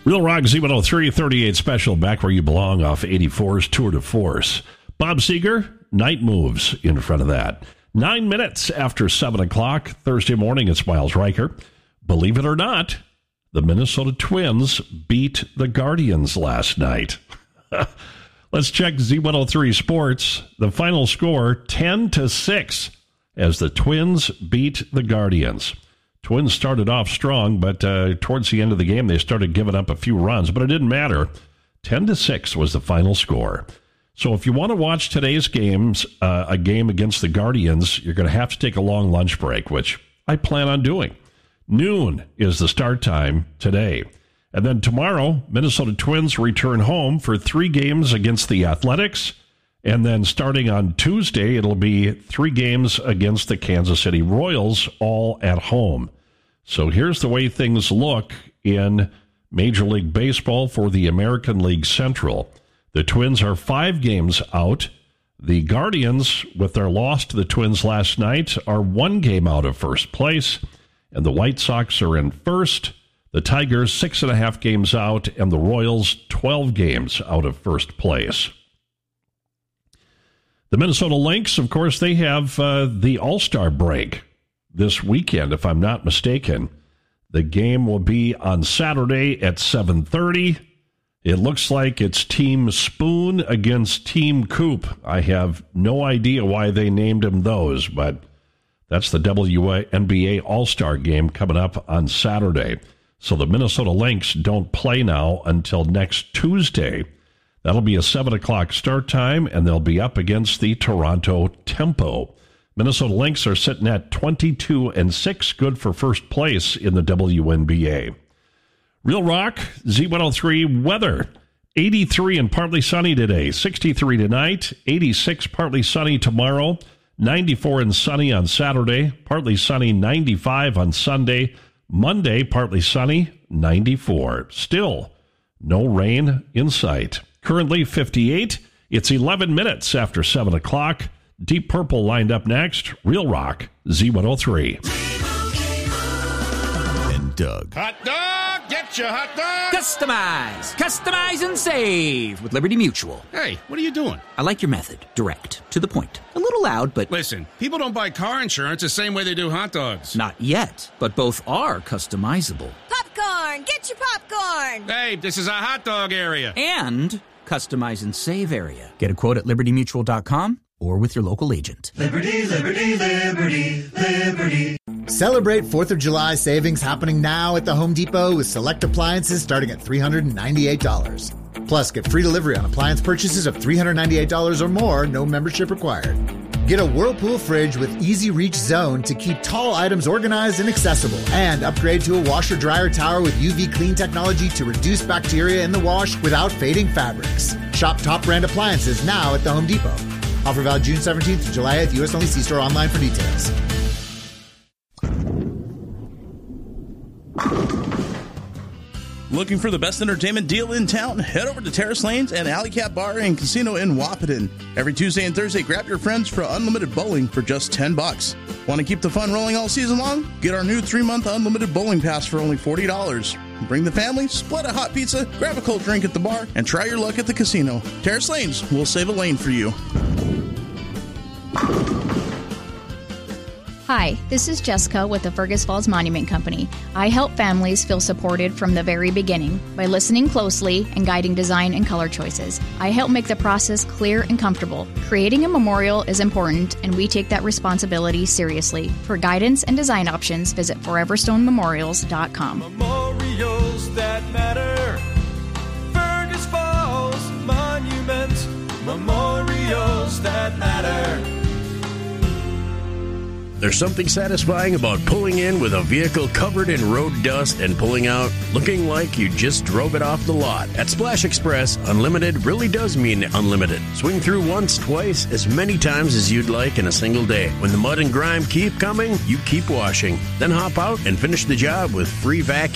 Real Rock Z103 38 special, back where you belong off 84's Tour de Force. Bob Seger, Night Moves in front of that. 9 minutes after 7 o'clock Thursday morning, it's Miles Riker. Believe it or not, the Minnesota Twins beat the Guardians last night. Let's check Z103 Sports. The final score, 10-6, as the Twins beat the Guardians. Twins started off strong, but towards the end of the game, they started giving up a few runs, but it didn't matter. 10-6 was the final score. So if you want to watch today's games, a game against the Guardians, you're going to have to take a long lunch break, which I plan on doing. Noon is the start time today. And then tomorrow, Minnesota Twins return home for 3 games against the Athletics. And then starting on Tuesday, it'll be 3 games against the Kansas City Royals, all at home. So here's the way things look in Major League Baseball for the American League Central. The Twins are 5 games out. The Guardians, with their loss to the Twins last night, are 1 game out of first place. And the White Sox are in first. The Tigers, 6.5 games out. And the Royals, 12 games out of first place. The Minnesota Lynx, of course, they have the All-Star break this weekend, if I'm not mistaken. The game will be on Saturday at 7:30. It looks like it's Team Spoon against Team Coop. I have no idea why they named them those, but that's the WNBA All-Star game coming up on Saturday. So the Minnesota Lynx don't play now until next Tuesday. That'll be a 7 o'clock start time, and they'll be up against the Toronto Tempo. Minnesota Lynx are sitting at 22-6, good for first place in the WNBA. Real Rock, Z103 weather. 83 and partly sunny today, 63 tonight, 86 partly sunny tomorrow, 94 and sunny on Saturday, partly sunny 95 on Sunday, Monday partly sunny 94. Still no rain in sight. Currently 58. It's 11 minutes after 7 o'clock. Deep Purple lined up next. Real Rock, Z103. And Doug. Hot dog! Get your hot dog! Customize and save with Liberty Mutual. Hey, what are you doing? I like your method. Direct. To the point. A little loud, but... Listen, people don't buy car insurance the same way they do hot dogs. Not yet, but both are customizable. Popcorn! Get your popcorn! Hey, this is a hot dog area. And customize and save area. Get a quote at libertymutual.com or with your local agent. Liberty, liberty, liberty, liberty. Celebrate 4th of July savings happening now at the Home Depot with select appliances starting at $398. Plus, get free delivery on appliance purchases of $398 or more, no membership required. Get a Whirlpool fridge with Easy Reach Zone to keep tall items organized and accessible. And upgrade to a washer-dryer tower with UV clean technology to reduce bacteria in the wash without fading fabrics. Shop top brand appliances now at the Home Depot. Offer valid June 17th to July 8th. U.S. only. See store online for details. Looking for the best entertainment deal in town? Head over to Terrace Lanes and Alley Cat Bar and Casino in Wahpeton. Every Tuesday and Thursday, grab your friends for unlimited bowling for just $10. Want to keep the fun rolling all season long? Get our new 3-month unlimited bowling pass for only $40. Bring the family, split a hot pizza, grab a cold drink at the bar, and try your luck at the casino. Terrace Lanes will save a lane for you. Hi, this is Jessica with the Fergus Falls Monument Company. I help families feel supported from the very beginning by listening closely and guiding design and color choices. I help make the process clear and comfortable. Creating a memorial is important, and we take that responsibility seriously. For guidance and design options, visit foreverstonememorials.com. Memorials that matter. Fergus Falls Monument. Memorials that matter. There's something satisfying about pulling in with a vehicle covered in road dust and pulling out looking like you just drove it off the lot. At Splash Express, unlimited really does mean unlimited. Swing through once, twice, as many times as you'd like in a single day. When the mud and grime keep coming, you keep washing. Then hop out and finish the job with free vacuum